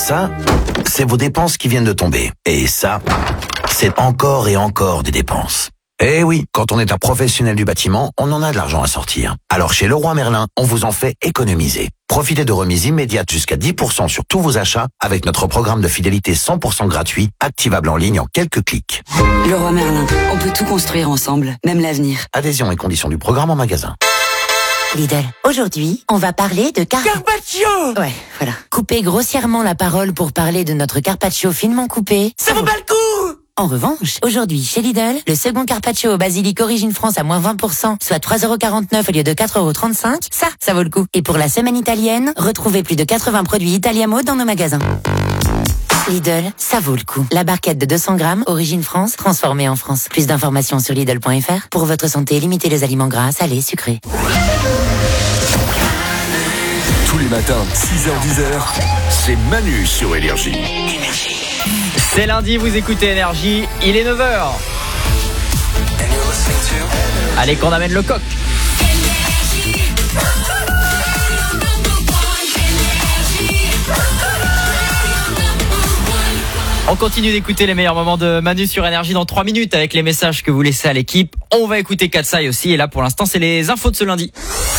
Ça, c'est vos dépenses qui viennent de tomber. Et ça, c'est encore et encore des dépenses. Eh oui, quand on est un professionnel du bâtiment, on en a de l'argent à sortir. Alors chez Leroy Merlin, on vous en fait économiser. Profitez de remises immédiates jusqu'à 10% sur tous vos achats avec notre programme de fidélité 100% gratuit, activable en ligne en quelques clics. Leroy Merlin, on peut tout construire ensemble, même l'avenir. Adhésion et conditions du programme en magasin. Lidl, aujourd'hui, on va parler de Carpaccio. Ouais, voilà. Couper grossièrement la parole pour parler de notre carpaccio finement coupé. Ça vaut pas le coup. En revanche, aujourd'hui, chez Lidl, le second carpaccio au basilic Origine France à moins 20%, soit 3,49€ au lieu de 4,35€, ça vaut le coup. Et pour la semaine italienne, retrouvez plus de 80 produits Italiamo dans nos magasins. Lidl, ça vaut le coup. La barquette de 200 grammes, Origine France, transformée en France. Plus d'informations sur Lidl.fr. Pour votre santé, limitez les aliments gras, salés, sucrés. Tous les matins, 6h-10h, c'est Manu sur Énergie. C'est lundi, vous écoutez Énergie, il est 9h. Allez, qu'on amène le coq. On continue d'écouter les meilleurs moments de Manu sur Énergie dans 3 minutes avec les messages que vous laissez à l'équipe. On va écouter Katsai aussi, et là pour l'instant c'est les infos de ce lundi.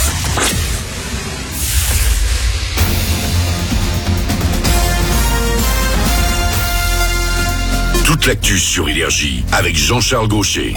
Toute l'actu sur Énergie avec Jean-Charles Gaucher.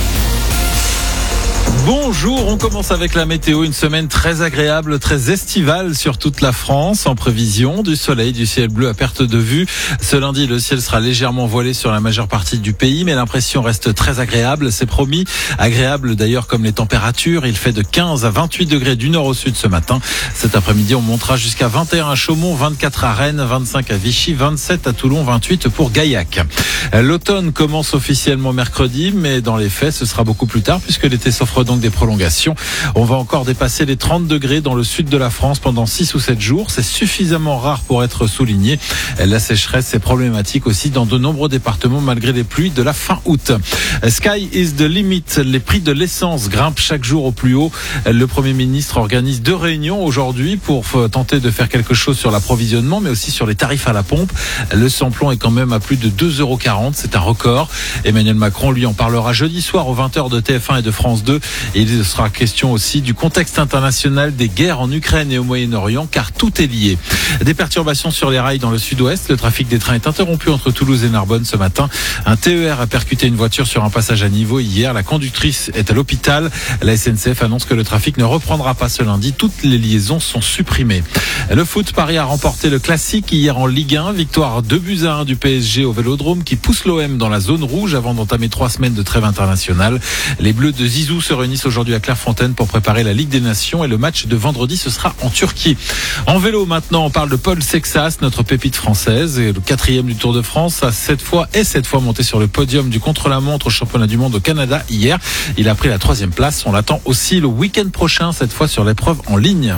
Bonjour, on commence avec la météo, une semaine très agréable, très estivale sur toute la France, en prévision du soleil, du ciel bleu à perte de vue. Ce lundi, le ciel sera légèrement voilé sur la majeure partie du pays, mais l'impression reste très agréable, c'est promis. Agréable d'ailleurs comme les températures, il fait de 15 à 28 degrés du nord au sud ce matin. Cet après-midi, on montera jusqu'à 21 à Chaumont, 24 à Rennes, 25 à Vichy, 27 à Toulon, 28 pour Gaillac. L'automne commence officiellement mercredi, mais dans les faits, ce sera beaucoup plus tard puisque l'été s'offre donc des prolongations. On va encore dépasser les 30 degrés dans le sud de la France pendant 6 ou 7 jours. C'est suffisamment rare pour être souligné. La sécheresse est problématique aussi dans de nombreux départements malgré les pluies de la fin août. Sky is the limit. Les prix de l'essence grimpent chaque jour au plus haut. Le Premier ministre organise 2 réunions aujourd'hui pour tenter de faire quelque chose sur l'approvisionnement, mais aussi sur les tarifs à la pompe. Le samplon est quand même à plus de 2,40 €. C'est un record. Emmanuel Macron, lui, en parlera jeudi soir aux 20h de TF1 et de France 2. Et il sera question aussi du contexte international des guerres en Ukraine et au Moyen-Orient, car tout est lié. Des perturbations sur les rails dans le sud-ouest. Le trafic des trains est interrompu entre Toulouse et Narbonne ce matin. Un TER a percuté une voiture sur un passage à niveau hier. La conductrice est à l'hôpital. La SNCF annonce que le trafic ne reprendra pas ce lundi. Toutes les liaisons sont supprimées. Le foot, Paris a remporté le classique hier en Ligue 1. Victoire 2-1 du PSG au Vélodrome qui pousse l'OM dans la zone rouge avant d'entamer 3 semaines de trêve internationale. Les Bleus de Zizou se réunissent aujourd'hui à Clairefontaine pour préparer la Ligue des Nations et le match de vendredi ce sera en Turquie. En vélo maintenant, on parle de Paul Sexas, notre pépite française, et le 4e du Tour de France a 7 fois monté sur le podium du contre-la-montre au championnat du monde au Canada hier. Il a pris la 3e place. On l'attend aussi le week-end prochain, cette fois sur l'épreuve en ligne.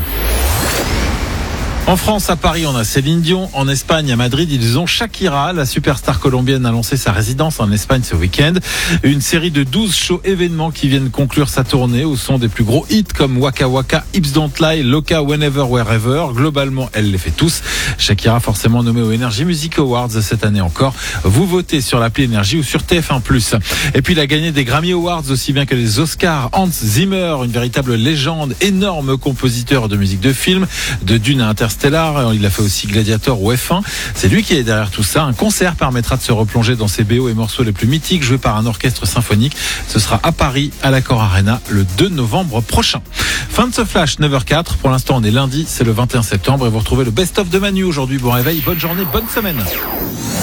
En France, à Paris, on a Céline Dion. En Espagne, à Madrid, ils ont Shakira. La superstar colombienne a lancé sa résidence en Espagne ce week-end. Une série de 12 shows événements qui viennent conclure sa tournée au son des plus gros hits comme Waka Waka, Hips Don't Lie, Loca, Whenever, Wherever. Globalement, elle les fait tous. Shakira, forcément nommée aux Energy Music Awards cette année encore. Vous votez sur l'appli Énergie ou sur TF1+. Et puis, il a gagné des Grammy Awards aussi bien que les Oscars. Hans Zimmer, une véritable légende, énorme compositeur de musique de film, de Dune à Interstellar. Il a fait aussi Gladiator ou F1. C'est lui qui est derrière tout ça. Un concert permettra de se replonger dans ses BO et morceaux les plus mythiques joués par un orchestre symphonique. Ce sera à Paris, à l'Accor Arena, le 2 novembre prochain. Fin de ce flash, 9h04. Pour l'instant, on est lundi, c'est le 21 septembre et vous retrouvez le best-of de Manu aujourd'hui. Bon réveil, bonne journée, bonne semaine.